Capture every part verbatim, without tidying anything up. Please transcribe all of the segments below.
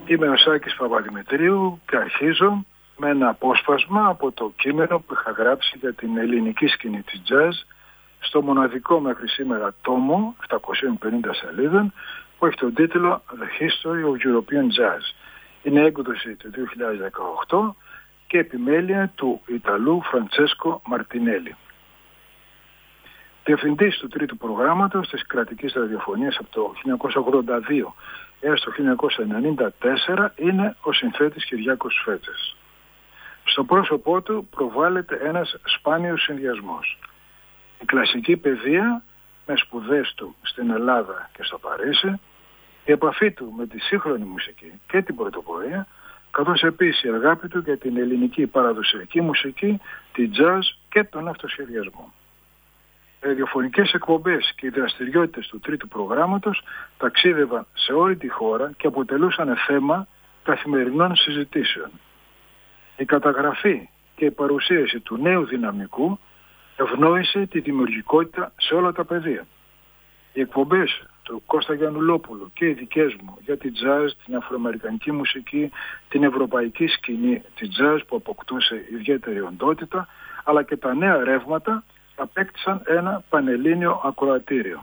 Είμαι ο Σάκης Παπαδημητρίου και αρχίζω με ένα απόσπασμα από το κείμενο που είχα γράψει για την ελληνική σκηνή της jazz στο μοναδικό μέχρι σήμερα τόμο επτακόσιες πενήντα σελίδων που έχει τον τίτλο The History of European Jazz. Είναι έκδοση του δύο χιλιάδες δεκαοκτώ και επιμέλεια του Ιταλού Φραντσέσκο Μαρτινέλη. Διευθυντής του τρίτου προγράμματος της κρατικής ραδιοφωνίας από το χίλια εννιακόσια ογδόντα δύο έως το χίλια εννιακόσια ενενήντα τέσσερα είναι ο συνθέτης Κυριάκος Φέτσας. Στο πρόσωπό του προβάλλεται ένας σπάνιος συνδυασμός. Η κλασική παιδεία με σπουδές του στην Ελλάδα και στο Παρίσι, η επαφή του με τη σύγχρονη μουσική και την πρωτοπορία, καθώς επίσης η αγάπη του για την ελληνική παραδοσιακή μουσική, τη jazz και τον αυτοσχεδιασμό. Οι ραδιοφωνικές εκπομπές και οι δραστηριότητες του τρίτου προγράμματος ταξίδευαν σε όλη τη χώρα και αποτελούσαν θέμα καθημερινών συζητήσεων. Η καταγραφή και η παρουσίαση του νέου δυναμικού ευνόησε τη δημιουργικότητα σε όλα τα πεδία. Οι εκπομπές του Κώστα Γιαννουλόπουλου και οι δικές μου για την jazz, την αφροαμερικανική μουσική, την ευρωπαϊκή σκηνή της jazz που αποκτούσε ιδιαίτερη οντότητα, αλλά και τα νέα ρεύματα απέκτησαν ένα πανελλήνιο ακροατήριο.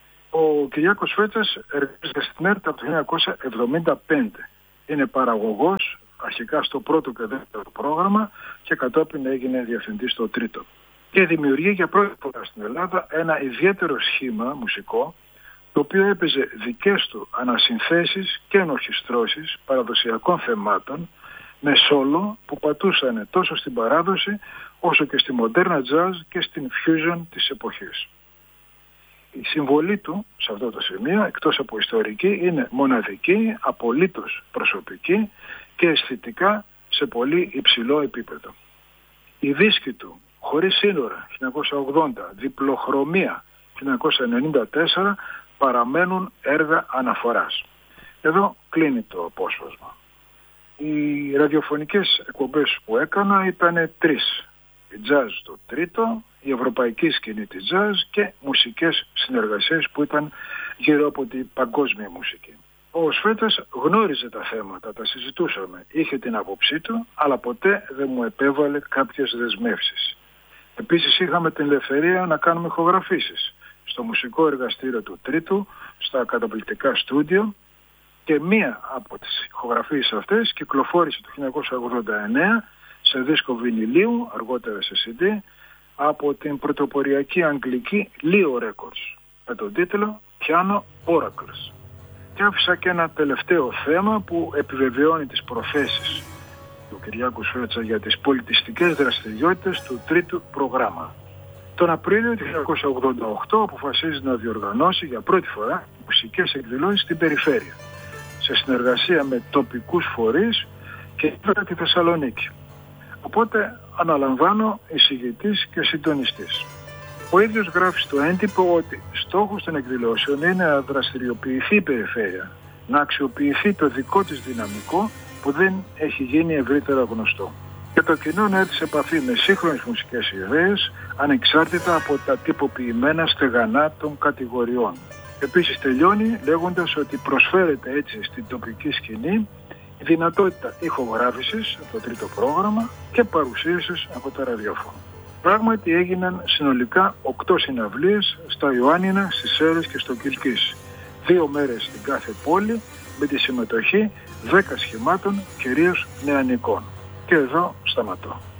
Ο Κυριάκος Φέτσας εργάζεται στην ΕΡΤ από το χίλια εννιακόσια εβδομήντα πέντε. Είναι παραγωγός αρχικά στο πρώτο και δεύτερο πρόγραμμα και κατόπιν έγινε διευθυντής στο τρίτο. Και δημιουργεί για πρώτη φορά στην Ελλάδα ένα ιδιαίτερο σχήμα μουσικό, το οποίο έπαιζε δικές του ανασυνθέσεις και ενορχιστρώσεις παραδοσιακών θεμάτων με σόλο που πατούσαν τόσο στην παράδοση όσο και στη μοντέρνα jazz και στην fusion της εποχής. Η συμβολή του σε αυτό το σημείο, εκτός από ιστορική, είναι μοναδική, απολύτως προσωπική και αισθητικά σε πολύ υψηλό επίπεδο. Οι δίσκοι του «Χωρίς σύνορα» χίλια εννιακόσια ογδόντα, «Διπλοχρωμία» χίλια εννιακόσια ενενήντα τέσσερα παραμένουν έργα αναφοράς. Εδώ κλείνει το απόσπασμα. Οι ραδιοφωνικές εκπομπές που έκανα ήταν τρεις. Η jazz το τρίτο, η ευρωπαϊκή σκηνή της jazz και μουσικές συνεργασίες που ήταν γύρω από την παγκόσμια μουσική. Ο Σφέτας γνώριζε τα θέματα, τα συζητούσαμε, είχε την άποψή του, αλλά ποτέ δεν μου επέβαλε κάποιες δεσμεύσεις. Επίσης είχαμε την ελευθερία να κάνουμε ηχογραφήσεις στο μουσικό εργαστήριο του τρίτου, στα καταπληκτικά στούντιο, και μία από τις ηχογραφίες αυτές κυκλοφόρησε το χίλια εννιακόσια ογδόντα εννέα σε δίσκο βινιλίου, αργότερα σε σι ντι, από την πρωτοποριακή αγγλική Leo Records με τον τίτλο Piano Oracles. Και άφησα και ένα τελευταίο θέμα που επιβεβαιώνει τις προθέσεις του Κυριάκου Φέτσα για τις πολιτιστικές δραστηριότητες του τρίτου προγράμμα. Τον Απρίλιο του χίλια εννιακόσια ογδόντα οκτώ αποφασίζει να διοργανώσει για πρώτη φορά μουσικές εκδηλώσεις στην περιφέρεια, σε συνεργασία με τοπικούς φορείς και τη Θεσσαλονίκη. Οπότε αναλαμβάνω εισηγητής και συντονιστής. Ο ίδιος γράφει στο έντυπο ότι στόχος των εκδηλώσεων είναι να δραστηριοποιηθεί η περιφέρεια, να αξιοποιηθεί το δικό της δυναμικό που δεν έχει γίνει ευρύτερα γνωστό, και το κοινό να έρθει σε επαφή με σύγχρονες μουσικές ιδέες ανεξάρτητα από τα τυποποιημένα στεγανά των κατηγοριών. Επίσης τελειώνει λέγοντας ότι προσφέρεται έτσι στην τοπική σκηνή η δυνατότητα ηχογράφησης από το τρίτο πρόγραμμα και παρουσίασης από τα ραδιόφωνα. Πράγματι έγιναν συνολικά οκτώ συναυλίες στα Ιωάννινα, στις Σέρρες και στο Κιλκής. Δύο μέρες στην κάθε πόλη με τη συμμετοχή δέκα σχημάτων, κυρίως νεανικών. Και εδώ σταματώ.